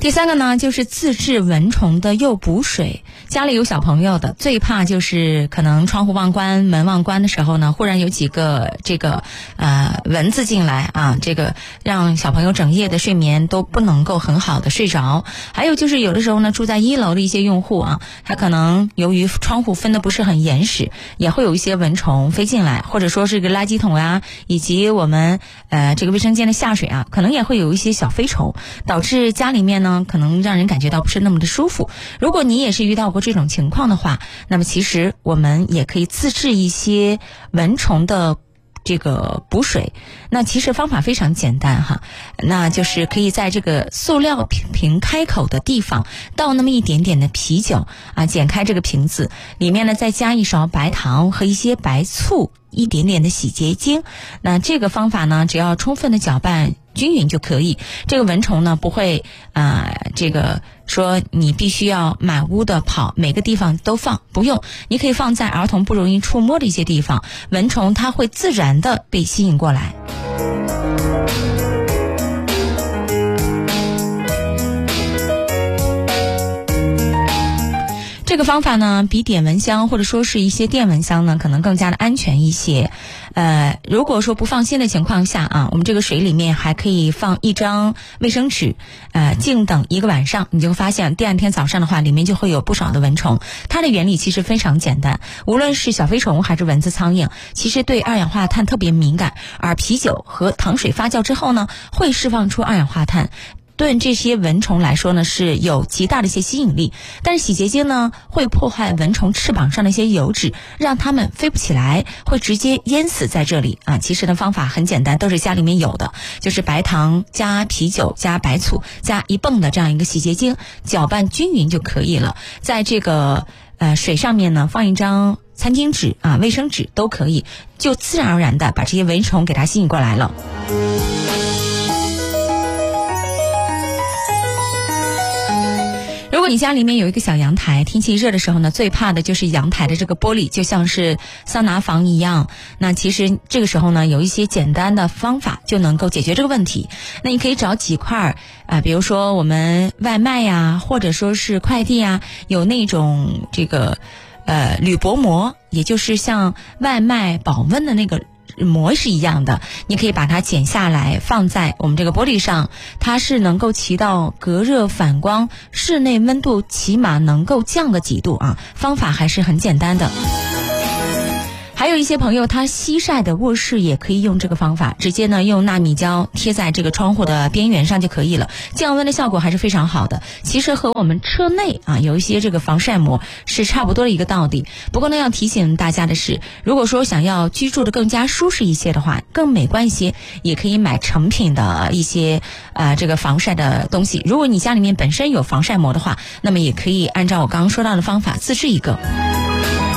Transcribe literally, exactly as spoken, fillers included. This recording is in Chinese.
第三个呢，就是自制蚊虫的诱捕水。家里有小朋友的，最怕就是可能窗户忘关、门忘关的时候呢，忽然有几个这个呃蚊子进来啊，这个让小朋友整夜的睡眠都不能够很好的睡着。还有就是有的时候呢，住在一楼的一些用户啊，他可能由于窗户分的不是很严实，也会有一些蚊虫飞进来，或者说是个垃圾桶啊，以及我们呃这个卫生间的下水啊，可能也会有一些小飞虫，导致家里面呢可能让人感觉到不是那么的舒服。如果你也是遇到过这种情况的话，那么其实我们也可以自制一些蚊虫的这个补水。那其实方法非常简单哈，那就是可以在这个塑料瓶瓶开口的地方倒那么一点点的啤酒啊，剪开这个瓶子，里面呢再加一勺白糖和一些白醋，一点点的洗洁精。那这个方法呢，只要充分的搅拌均匀就可以。这个蚊虫呢不会啊、呃，这个说你必须要满屋的跑，每个地方都放，不用，你可以放在儿童不容易触摸的一些地方，蚊虫它会自然的被吸引过来。这个方法呢，比点蚊香或者说是一些电蚊香呢，可能更加的安全一些。呃，如果说不放心的情况下啊，我们这个水里面还可以放一张卫生纸，呃，静等一个晚上，你就会发现第二天早上的话，里面就会有不少的蚊虫。它的原理其实非常简单，无论是小飞虫还是蚊子、苍蝇，其实对二氧化碳特别敏感，而啤酒和糖水发酵之后呢，会释放出二氧化碳。对这些蚊虫来说呢，是有极大的一些吸引力，但是洗洁精呢会破坏蚊虫翅膀上的一些油脂，让它们飞不起来，会直接淹死在这里啊。其实的方法很简单，都是家里面有的，就是白糖加啤酒加白醋加一泵的这样一个洗洁精，搅拌均匀就可以了。在这个呃水上面呢放一张餐巾纸啊、卫生纸都可以，就自然而然的把这些蚊虫给它吸引过来了。如果你家里面有一个小阳台，天气热的时候呢，最怕的就是阳台的这个玻璃就像是桑拿房一样。那其实这个时候呢，有一些简单的方法就能够解决这个问题。那你可以找几块啊、呃，比如说我们外卖呀，或者说是快递啊，有那种这个呃铝箔膜，也就是像外卖保温的那个膜是一样的，你可以把它剪下来放在我们这个玻璃上，它是能够起到隔热反光，室内温度起码能够降个几度啊，方法还是很简单的。还有一些朋友他西晒的卧室也可以用这个方法，直接呢用纳米胶贴在这个窗户的边缘上就可以了，降温的效果还是非常好的。其实和我们车内啊有一些这个防晒膜是差不多的一个道理。不过呢要提醒大家的是，如果说想要居住的更加舒适一些的话，更美观一些，也可以买成品的一些呃这个防晒的东西。如果你家里面本身有防晒膜的话，那么也可以按照我刚刚说到的方法自制一个。